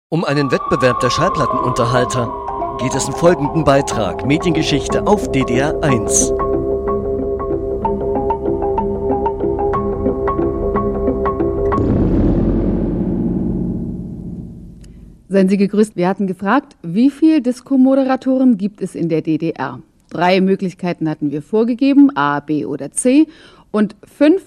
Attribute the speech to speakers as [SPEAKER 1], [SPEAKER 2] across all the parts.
[SPEAKER 1] Um einen Wettbewerb der Schallplattenunterhalter geht es im folgenden Beitrag Mediengeschichte auf DDR 1.
[SPEAKER 2] Seien Sie gegrüßt, wir hatten gefragt, wie viele Disco-Moderatoren gibt es in der DDR? 3 Möglichkeiten hatten wir vorgegeben, A, B oder C. Und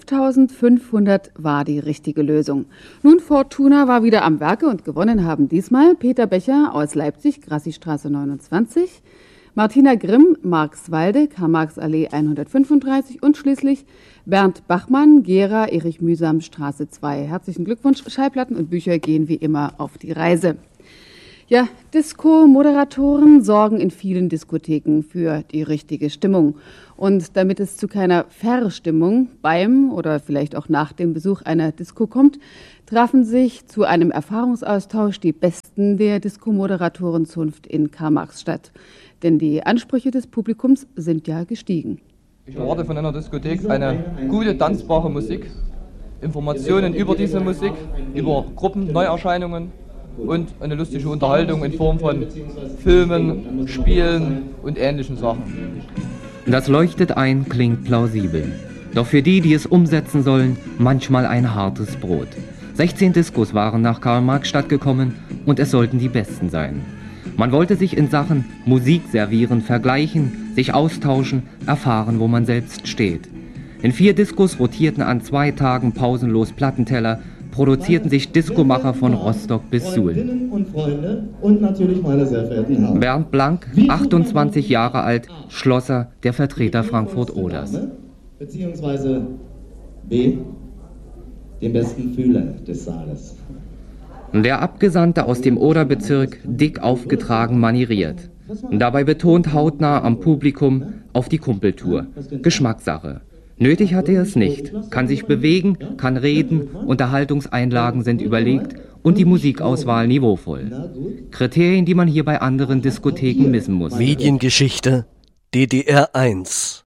[SPEAKER 2] 5500 war die richtige Lösung. Nun, Fortuna war wieder am Werke und gewonnen haben diesmal Peter Becher aus Leipzig, Grassistraße 29, Martina Grimm, Marxwalde, Karl-Marx-Allee 135 und schließlich Bernd Bachmann, Gera, Erich Mühsam, Straße 2. Herzlichen Glückwunsch, Schallplatten und Bücher gehen wie immer auf die Reise. Ja, Disco-Moderatoren sorgen in vielen Diskotheken für die richtige Stimmung. Und damit es zu keiner Verstimmung beim oder vielleicht auch nach dem Besuch einer Disco kommt, trafen sich zu einem Erfahrungsaustausch die Besten der Disco-Moderatorenzunft in Karl-Marx-Stadt. Denn die Ansprüche des Publikums sind ja gestiegen.
[SPEAKER 3] Ich erwarte von einer Diskothek eine gute, tanzbare Musik, Informationen über diese Musik, über Gruppen, Neuerscheinungen und eine lustige Unterhaltung in Form von Filmen, Spielen und ähnlichen Sachen.
[SPEAKER 4] Das leuchtet ein, klingt plausibel. Doch für die, die es umsetzen sollen, manchmal ein hartes Brot. 16 Diskos waren nach Karl-Marx-Stadt gekommen und es sollten die besten sein. Man wollte sich in Sachen Musik servieren, vergleichen, sich austauschen, erfahren, wo man selbst steht. In 4 Diskos rotierten an 2 Tagen pausenlos Plattenteller, produzierten sich Diskomacher von Rostock bis Suhl.
[SPEAKER 5] Und natürlich meine sehr verehrten Herren.
[SPEAKER 4] Bernd Blank, 28 Jahre alt, Schlosser, der Vertreter Frankfurt-Oders.
[SPEAKER 5] Beziehungsweise B, den besten Fühler des Saales.
[SPEAKER 4] Der Abgesandte aus dem Oderbezirk, dick aufgetragen manieriert. Dabei betont hautnah am Publikum auf die Kumpeltour. Geschmackssache. Nötig hat er es nicht, kann sich bewegen, kann reden, Unterhaltungseinlagen sind überlegt und die Musikauswahl niveauvoll. Kriterien, die man hier bei anderen Diskotheken missen muss.
[SPEAKER 1] Mediengeschichte DDR 1.